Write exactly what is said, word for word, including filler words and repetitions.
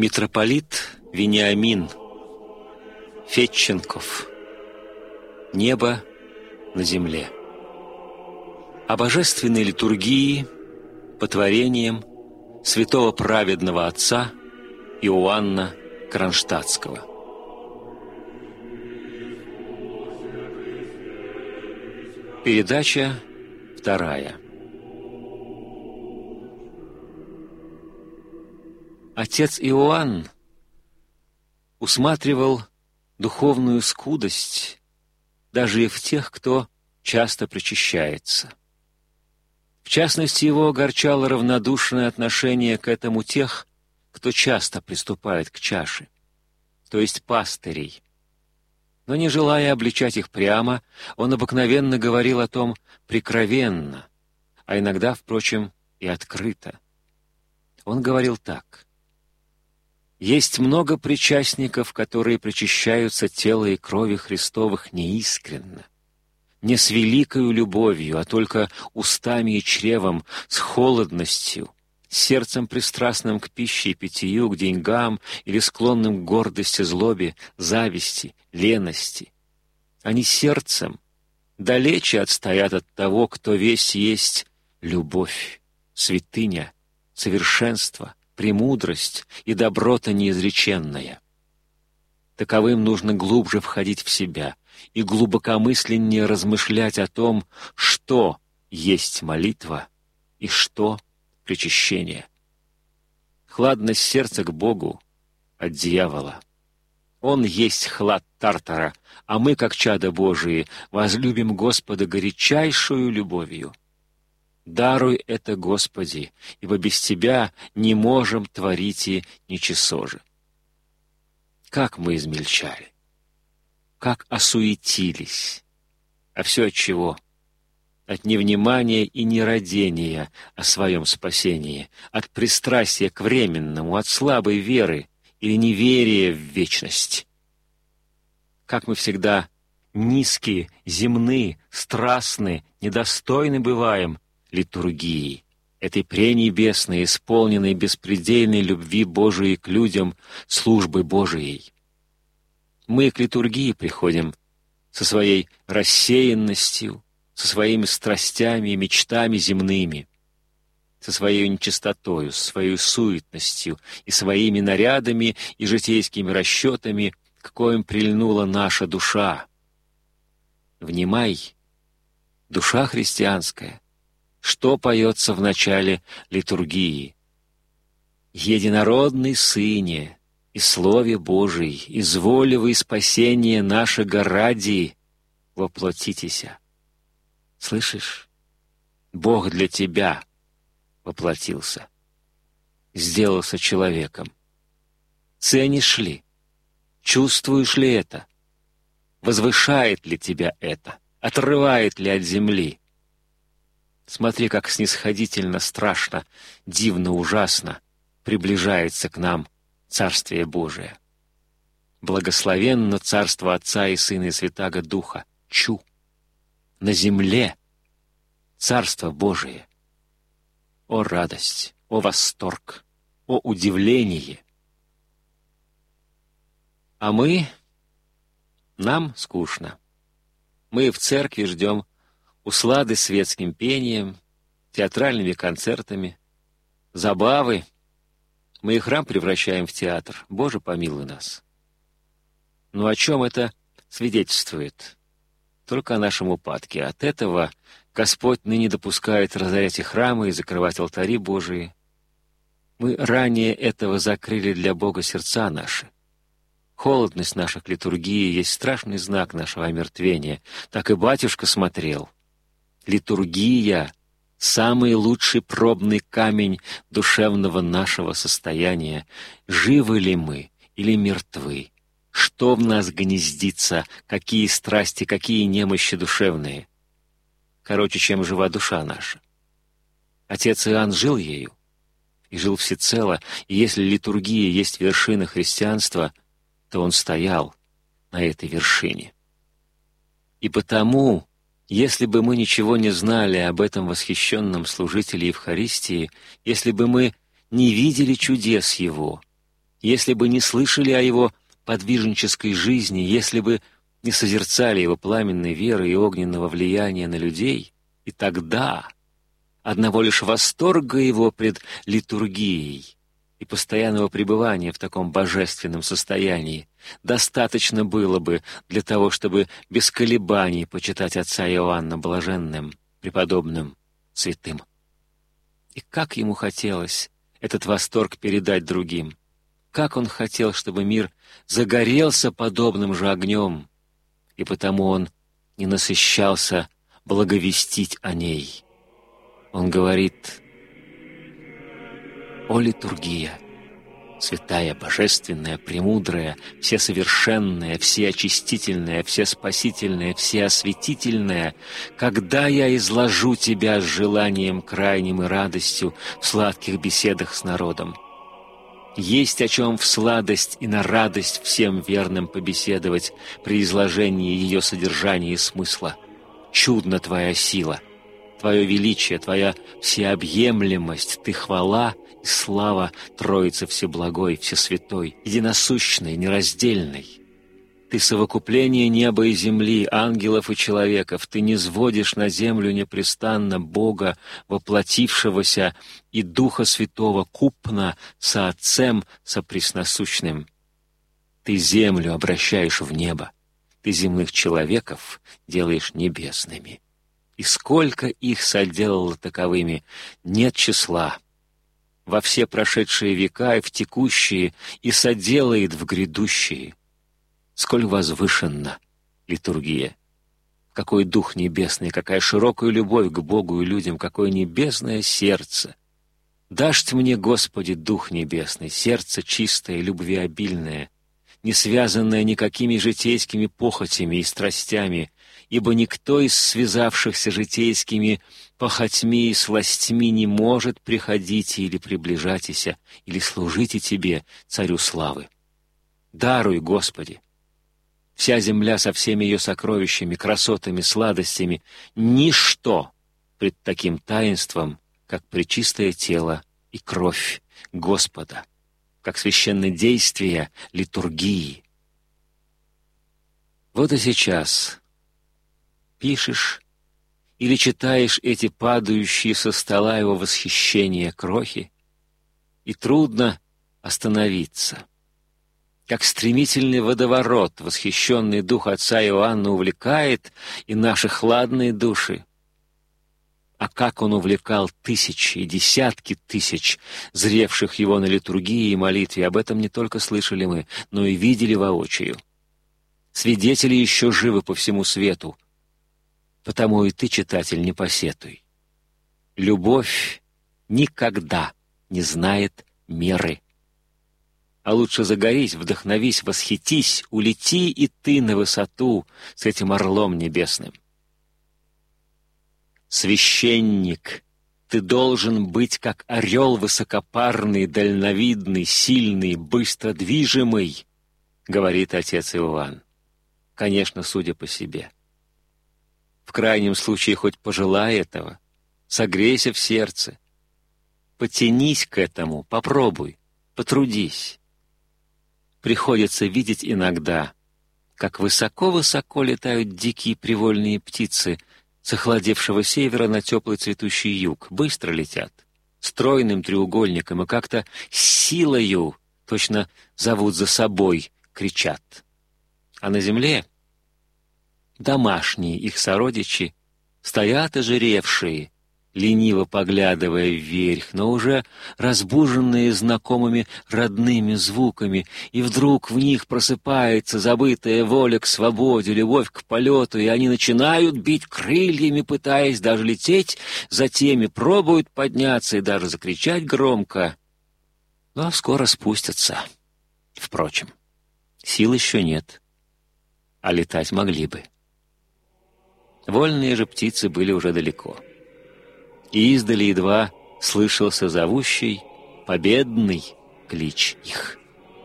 Митрополит Вениамин Федченков. Небо на земле. О божественной литургии по творениям святого праведного отца Иоанна Кронштадтского. Передача вторая. Отец Иоанн усматривал духовную скудость даже и в тех, кто часто причащается. В частности, его огорчало равнодушное отношение к этому тех, кто часто приступает к чаше, то есть пастырей. Но не желая обличать их прямо, он обыкновенно говорил о том прикровенно, а иногда, впрочем, и открыто. Он говорил так: «Есть много причастников, которые причащаются тела и крови Христовых неискренно, не с великою любовью, а только устами и чревом, с холодностью, сердцем пристрастным к пище и питью, к деньгам или склонным к гордости, злобе, зависти, лености. Они сердцем далече отстоят от того, кто весь есть любовь, святыня, совершенство, премудрость и доброта неизреченная. Таковым нужно глубже входить в себя и глубокомысленнее размышлять о том, что есть молитва и что причащение. Хладность сердца к Богу от дьявола. Он есть хлад Тартара, а мы, как чада Божии, возлюбим Господа горячайшую любовью. Даруй это, Господи, ибо без Тебя не можем творить и ничего же. Как мы измельчали, как осуетились, а все от чего? От невнимания и нерадения о своем спасении, от пристрастия к временному, от слабой веры или неверия в вечность. Как мы всегда низкие, земны, страстны, недостойны бываем литургии, этой пренебесной, исполненной беспредельной любви Божией к людям, службы Божией. Мы к литургии приходим со своей рассеянностью, со своими страстями и мечтами земными, со своей нечистотою, со своей суетностью и своими нарядами и житейскими расчетами, к коим прильнула наша душа. Внимай, душа христианская, что поется в начале литургии? «Единородный Сыне и Слове Божий, изволи вы спасение нашего ради воплотитеся». Слышишь? Бог для тебя воплотился, сделался человеком. Ценишь ли? Чувствуешь ли это? Возвышает ли тебя это? Отрывает ли от земли? Смотри, как снисходительно, страшно, дивно, ужасно приближается к нам Царствие Божие. Благословенно Царство Отца и Сына и Святаго Духа. Чу! На земле Царство Божие. О радость, о восторг, о удивление! А мы, нам скучно. Мы в церкви ждем услады светским пением, театральными концертами, забавы. Мы и храм превращаем в театр. Боже, помилуй нас. Но о чем это свидетельствует? Только о нашем упадке. От этого Господь ныне допускает разорять и храмы, и закрывать алтари Божии. Мы ранее этого закрыли для Бога сердца наши. Холодность наша к литургии есть страшный знак нашего омертвения. Так и батюшка смотрел. Литургия — самый лучший пробный камень душевного нашего состояния. Живы ли мы или мертвы? Что в нас гнездится, какие страсти, какие немощи душевные? Короче, чем жива душа наша. Отец Иоанн жил ею, и жил всецело, и если литургия есть вершина христианства, то он стоял на этой вершине. И потому, если бы мы ничего не знали об этом восхищенном служителе Евхаристии, если бы мы не видели чудес его, если бы не слышали о его подвижнической жизни, если бы не созерцали его пламенной веры и огненного влияния на людей, и тогда одного лишь восторга его пред литургией и постоянного пребывания в таком божественном состоянии достаточно было бы для того, чтобы без колебаний почитать отца Иоанна блаженным, преподобным, святым. И как ему хотелось этот восторг передать другим! Как он хотел, чтобы мир загорелся подобным же огнем, и потому он не насыщался благовестить о ней. Он говорит: «О литургия, святая, божественная, премудрая, всесовершенная, всеочистительная, всеспасительная, всеосветительная, когда я изложу тебя с желанием крайним и радостью в сладких беседах с народом. Есть о чем в сладость и на радость всем верным побеседовать при изложении ее содержания и смысла. Чудна твоя сила, твое величие, твоя всеобъемлемость, ты хвала и слава Троицы Всеблагой, Всесвятой, единосущной, нераздельной. Ты совокупление неба и земли, ангелов и человеков, ты низводишь на землю непрестанно Бога, воплотившегося, и Духа Святого купно со Отцем сопресносущным. Ты землю обращаешь в небо, ты земных человеков делаешь небесными. И сколько их соделало таковыми, нет числа. Во все прошедшие века и в текущие, и соделает в грядущие. Сколь возвышенна литургия! Какой дух небесный, какая широкая любовь к Богу и людям, какое небесное сердце! Дашь мне, Господи, дух небесный, сердце чистое, любвеобильное, не связанное никакими житейскими похотями и страстями, ибо никто из связавшихся житейскими похотьми и сластьми не может приходить или приближатися, или служить и Тебе, Царю славы. Даруй, Господи! Вся земля со всеми ее сокровищами, красотами, сладостями — ничто пред таким таинством, как пречистое тело и кровь Господа, как священное действие литургии. Вот и сейчас пишешь или читаешь эти падающие со стола его восхищения крохи, и трудно остановиться. Как стремительный водоворот восхищенный дух отца Иоанна увлекает и наши хладные души. А как он увлекал тысячи и десятки тысяч зревших его на литургии и молитве, об этом не только слышали мы, но и видели воочию. Свидетели еще живы по всему свету, потому и ты, читатель, не посетуй. Любовь никогда не знает меры. А лучше загорись, вдохновись, восхитись, улети и ты на высоту с этим орлом небесным. Священник, ты должен быть как орел высокопарный, дальновидный, сильный, быстро движимый, говорит отец Иоанн. Конечно, судя по себе. В крайнем случае, хоть пожелай этого, согрейся в сердце, потянись к этому, попробуй, потрудись. Приходится видеть иногда, как высоко-высоко летают дикие привольные птицы с охладевшего севера на теплый цветущий юг, быстро летят, стройным треугольником и как-то силою, точно зовут за собой, кричат. А на земле домашние их сородичи стоят ожиревшие, лениво поглядывая вверх, но уже разбуженные знакомыми родными звуками, и вдруг в них просыпается забытая воля к свободе, любовь к полету, и они начинают бить крыльями, пытаясь даже лететь за теми, пробуют подняться и даже закричать громко, но скоро спустятся. Впрочем, сил еще нет, а летать могли бы. Вольные же птицы были уже далеко. И издали едва слышался зовущий, победный клич их.